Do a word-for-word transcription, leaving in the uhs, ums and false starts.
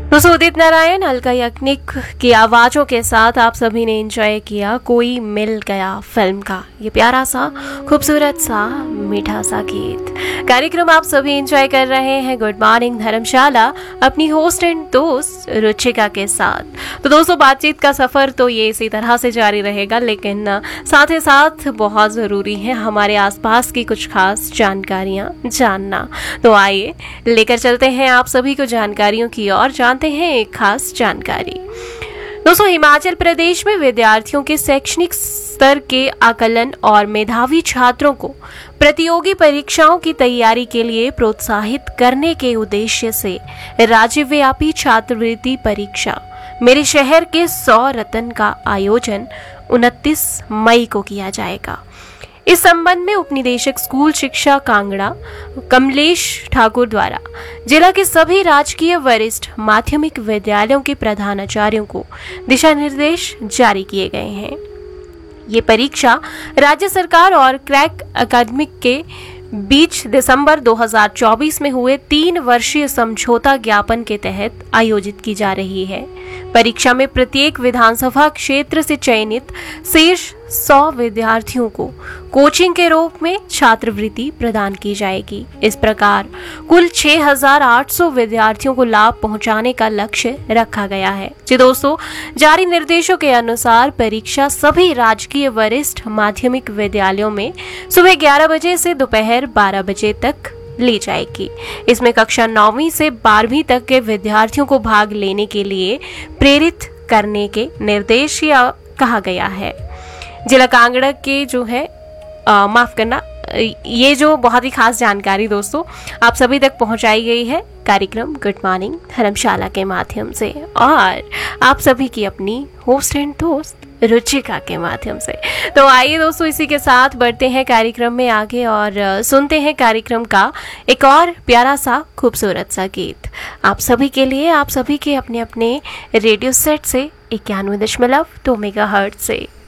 दोस्तों उदित नारायण, अलका याग्निक की आवाजों के साथ आप सभी ने एंजॉय किया कोई मिल गया फिल्म का ये प्यारा सा खूबसूरत सा मीठा सा गीत। कार्यक्रम आप सभी एंजॉय कर रहे हैं गुड मॉर्निंग धर्मशाला अपनी होस्ट एंड दोस्त रुचिका के साथ। तो दोस्तों बातचीत का सफर तो ये इसी तरह से जारी रहेगा, लेकिन साथ ही साथ बहुत जरूरी है हमारे आसपास की कुछ खास जानकारियां जानना। तो आइए लेकर चलते हैं आप सभी को जानकारियों की ओर, जानते हैं एक खास जानकारी। दोस्तों हिमाचल प्रदेश में विद्यार्थियों के शैक्षणिक स्तर के आकलन और मेधावी छात्रों को प्रतियोगी परीक्षाओं की तैयारी के लिए प्रोत्साहित करने के उद्देश्य से राज्यव्यापी छात्रवृत्ति परीक्षा मेरे शहर के सौ रत्न का आयोजन उनतीस मई को किया जाएगा। इस संबंध में उपनिदेशक स्कूल शिक्षा कांगड़ा कमलेश ठाकुर द्वारा जिला के सभी राजकीय वरिष्ठ माध्यमिक विद्यालयों के प्रधानाचार्यों को दिशा निर्देश जारी किए गए हैं। ये परीक्षा राज्य सरकार और क्रैक अकादमिक के बीच दिसंबर दो हज़ार चौबीस में हुए तीन वर्षीय समझौता ज्ञापन के तहत आयोजित की जा रही है। परीक्षा में प्रत्येक विधानसभा क्षेत्र से चयनित शीर्ष सौ विद्यार्थियों को कोचिंग के रूप में छात्रवृत्ति प्रदान की जाएगी। इस प्रकार कुल छह हज़ार आठ सौ विद्यार्थियों को लाभ पहुंचाने का लक्ष्य रखा गया है। जी दोस्तों, जारी निर्देशों के अनुसार परीक्षा सभी राजकीय वरिष्ठ माध्यमिक विद्यालयों में सुबह ग्यारह बजे से दोपहर बारह बजे तक ली जाएगी। इसमें कक्षा नौवीं से बारहवीं तक के विद्यार्थियों को भाग लेने के लिए प्रेरित करने के निर्देश कहा गया है। जिला कांगड़ा के जो है आ, माफ करना ये जो बहुत ही खास जानकारी दोस्तों आप सभी तक पहुंचाई गई है कार्यक्रम गुड मॉर्निंग धर्मशाला के माध्यम से और आप सभी की अपनी होस्ट एंड दोस्त रुचिका के माध्यम से। तो आइए दोस्तों इसी के साथ बढ़ते हैं कार्यक्रम में आगे और सुनते हैं कार्यक्रम का एक और प्यारा सा खूबसूरत सा गीत आप सभी के लिए, आप सभी के अपने अपने रेडियो सेट से इक्यानवे दशमलव दो मेगा हर्ट्ज से।